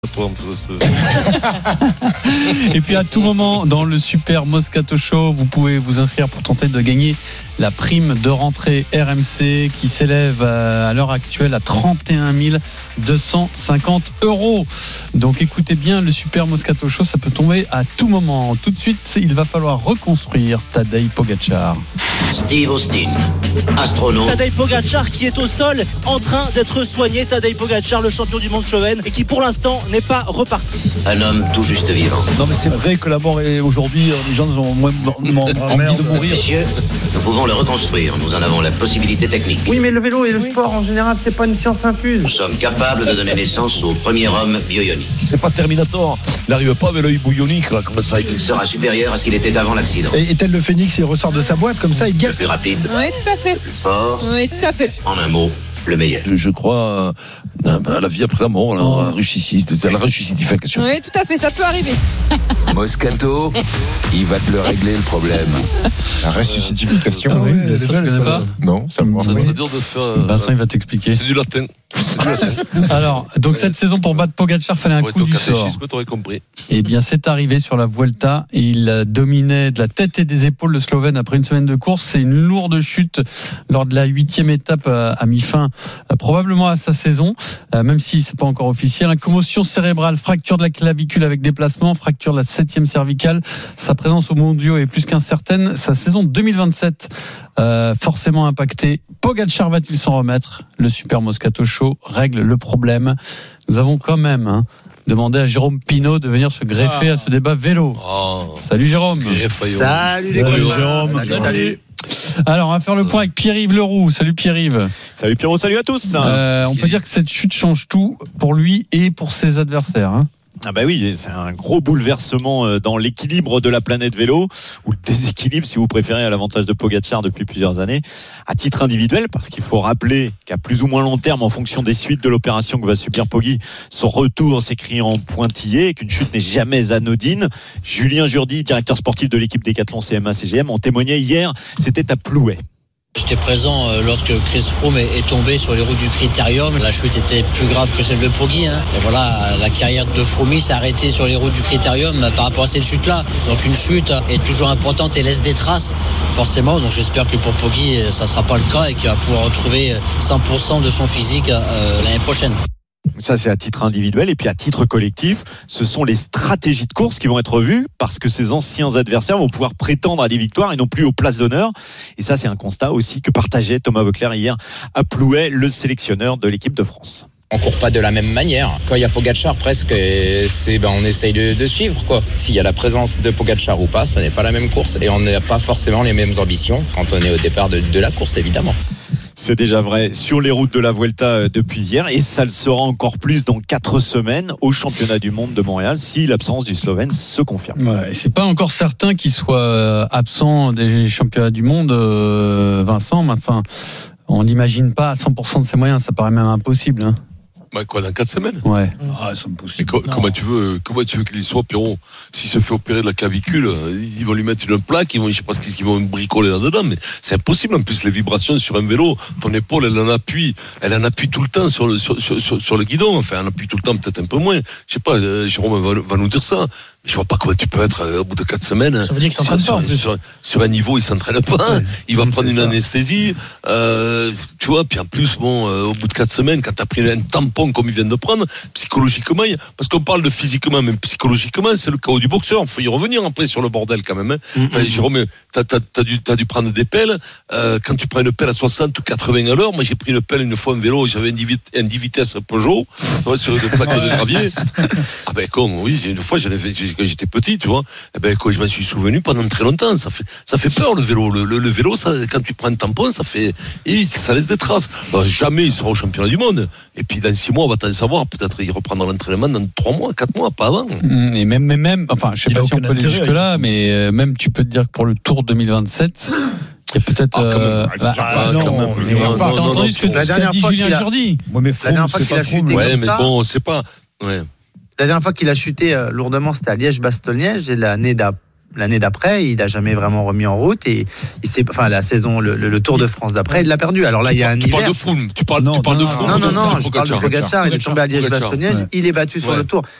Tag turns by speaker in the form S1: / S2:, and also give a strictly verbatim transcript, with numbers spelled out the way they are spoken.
S1: Et puis à tout moment dans le Super Moscato Show, vous pouvez vous inscrire pour tenter de gagner la prime de rentrée R M C qui s'élève à l'heure actuelle à trente et un mille deux cent cinquante euros. Donc écoutez bien, le Super Moscato Show, ça peut tomber à tout moment. Tout de suite, il va falloir reconstruire Tadej Pogačar.
S2: Steve Austin, astronaute.
S3: Tadej Pogačar qui est au sol en train d'être soigné. Tadej Pogačar, le champion du monde slovène, et qui pour l'instant n'est pas reparti.
S2: Un homme tout juste vivant.
S4: Non mais c'est vrai que la mort est aujourd'hui, les gens ont moins envie de mourir.
S2: Messieurs, nous pouvons le reconstruire. Nous en avons la possibilité technique.
S5: Oui, mais le vélo et le sport en général, c'est pas une science infuse.
S2: Nous sommes capables de donner naissance au premier homme bionique.
S4: C'est pas Terminator. Il n'arrive pas avec l'œil bouillonique là, comme ça.
S2: Il sera supérieur à ce qu'il était avant l'accident.
S6: Et, et tel le phénix, il ressort de sa boîte comme ça, il
S2: Le
S6: guette.
S2: plus rapide,
S7: Oui, tout à fait.
S2: le plus fort.
S7: Oui, tout à fait.
S2: En un mot, le meilleur.
S4: Je, je crois euh, à la vie après la mort, là, à la ressuscitation, la ressuscitation.
S7: Oui, tout à fait, ça peut arriver.
S8: Moscato, il va te le régler le problème.
S9: La ressuscitation.
S1: Ah oui, elle est belle, ça, pas
S9: Non, ça me
S10: C'est très dur de faire. euh,
S1: Vincent, il va t'expliquer.
S10: C'est du latin. C'est du latin.
S1: Alors, donc cette saison pour battre Pogačar, fallait un
S10: Ouais,
S1: coup
S10: t'es au
S1: du sort.
S10: catéchisme, t'aurais compris.
S1: Eh bien, c'est arrivé sur la Vuelta. Il dominait de la tête et des épaules le Slovène après une semaine de course. C'est une lourde chute lors de la huitième étape a mis fin probablement à sa saison, même si c'est pas encore officiel. Une commotion cérébrale, fracture de la clavicule avec déplacement, fracture de la septième cervicale. Sa présence au mondiaux est plus qu'incertaine. Sa saison deux mille vingt-sept euh, forcément impactée. Pogačar va-t-il s'en remettre? Le Super Moscato Show règle le problème. Nous avons quand même hein, demandé à Jérôme Pinault de venir se greffer ah. à ce débat vélo.
S10: Oh.
S1: Salut Jérôme.
S3: Salut,
S1: Salut
S3: les
S1: Jérôme.
S3: Jérôme. Salut, salut.
S1: Alors, on va faire le point avec Pierre-Yves Leroux. Salut Pierre-Yves.
S11: Salut Pierrot, salut à tous.
S1: Euh, on peut dire que cette chute change tout pour lui et pour ses adversaires. Hein.
S11: Ah bah oui, c'est un gros bouleversement dans l'équilibre de la planète vélo, ou le déséquilibre si vous préférez, à l'avantage de Pogačar depuis plusieurs années, à titre individuel, parce qu'il faut rappeler qu'à plus ou moins long terme, en fonction des suites de l'opération que va subir Poggi, son retour s'écrit en pointillé et qu'une chute n'est jamais anodine. Julien Jourdi, directeur sportif de l'équipe Décathlon C M A C G M, en témoignait hier, c'était à Plouay.
S12: J'étais présent lorsque Chris Froome est tombé sur les routes du Critérium. La chute était plus grave que celle de Poggi. Hein. Et voilà, la carrière de Froome s'est arrêtée sur les routes du Critérium par rapport à cette chute-là. Donc une chute est toujours importante et laisse des traces, forcément. Donc j'espère que pour Poggi, ça ne sera pas le cas et qu'il va pouvoir retrouver cent pour cent de son physique euh, l'année prochaine.
S11: Ça, c'est à titre individuel. Et puis à titre collectif, ce sont les stratégies de course qui vont être revues parce que ces anciens adversaires vont pouvoir prétendre à des victoires et non plus aux places d'honneur. Et ça, c'est un constat aussi que partageait Thomas Voeckler hier à Plouay, le sélectionneur de l'équipe de France.
S13: On court pas de la même manière. Quand il y a Pogačar, presque, c'est, ben, on essaye de, de suivre, quoi. S'il y a la présence de Pogačar ou pas, ce n'est pas la même course et on n'a pas forcément les mêmes ambitions quand on est au départ de, de la course, évidemment.
S11: C'est déjà vrai sur les routes de la Vuelta depuis hier et ça le sera encore plus dans quatre semaines au championnat du monde de Montréal si l'absence du Slovène se confirme.
S1: Ouais, c'est pas encore certain qu'il soit absent des championnats du monde, euh, Vincent, mais enfin, on l'imagine pas à cent pour cent de ses moyens, ça paraît même impossible. Hein.
S10: Bah quoi, dans quatre semaines?
S1: Ouais.
S4: Ah, c'est impossible.
S10: Co- comment tu veux, comment tu veux qu'il y soit, Pierrot? S'il se fait opérer de la clavicule, ils vont lui mettre une plaque, ils vont, je sais pas ce qu'ils vont bricoler là-dedans, mais c'est impossible. En plus, les vibrations sur un vélo, ton épaule, elle en appuie, elle en appuie tout le temps sur le, sur, sur, sur, sur le guidon. Enfin, elle en appuie tout le temps, peut-être un peu moins. Je sais pas, euh, Jérôme va, va nous dire ça. Je vois pas comment tu peux être, euh, au bout de quatre semaines.
S6: Ça veut dire qu'il s'entraîne
S10: sur,
S6: pas, en plus.
S10: sur, sur un niveau, il s'entraîne pas. Ouais. Il va prendre une ça. anesthésie, euh, tu vois, puis en plus, bon, euh, au bout de quatre semaines, quand t'as pris un tampon comme il vient de prendre, psychologiquement, parce qu'on parle de physiquement, mais psychologiquement, c'est le chaos du boxeur. Il faut y revenir après sur le bordel quand même. Hein. Mm-hmm. Enfin, Jérôme, t'as, t'as, t'as, dû, t'as dû prendre des pelles. Euh, quand tu prends une pelle à soixante ou quatre-vingts à l'heure, moi j'ai pris une pelle une fois en vélo, j'avais un dix vitesses Peugeot, ouais, sur une plaque de gravier. Ah ben con, oui, une fois j'en ai fait, quand j'étais petit, tu vois. Eh ben quand je m'en suis souvenu pendant très longtemps, ça fait, ça fait peur le vélo. Le, le, le vélo, ça, quand tu prends un tampon, ça fait, et ça laisse des traces. Ben, jamais il sera au championnat du monde. Et puis dans six mois, on va t'en savoir. Peut-être il reprendra l'entraînement dans trois mois, quatre mois, pas avant.
S1: Et même, même, même enfin, je sais
S4: il
S1: pas si on peut aller jusque là, mais euh, même tu peux te dire que pour le Tour deux mille vingt-sept. Il y a peut-être.
S10: Ah, quand même.
S1: Euh,
S10: bah,
S1: ah,
S10: non,
S1: quand même.
S10: Mais non,
S1: t'as
S10: non,
S1: entendu
S10: non,
S1: ce que
S5: la
S1: t'as dit Julien Jourdi?
S4: Ouais, mais Froome,
S5: la dernière fois
S4: c'est
S5: qu'il
S4: pas
S5: a
S4: Froome.
S5: chuté
S10: Ouais,
S5: comme
S10: mais
S5: ça,
S10: bon, c'est pas. Ouais.
S5: la dernière fois qu'il a chuté euh, lourdement, c'était à Liège-Bastogne-Liège et l'année
S14: l'année d'après, il n'a jamais vraiment remis en route et il s'est, enfin la saison, le, le Tour de France d'après, il l'a perdu. Alors là,
S10: tu
S14: il y a
S10: par,
S14: un
S10: tu
S14: hiver.
S10: parles de Froome, tu parles,
S6: non,
S10: tu parles
S6: non,
S10: de Froome.
S14: Non, non, non,
S10: de
S14: je parle de Pogacar. Il est tombé à Liège-Bastogne-Liège.
S10: Ouais.
S14: Il est battu sur
S10: ouais.
S14: le Tour.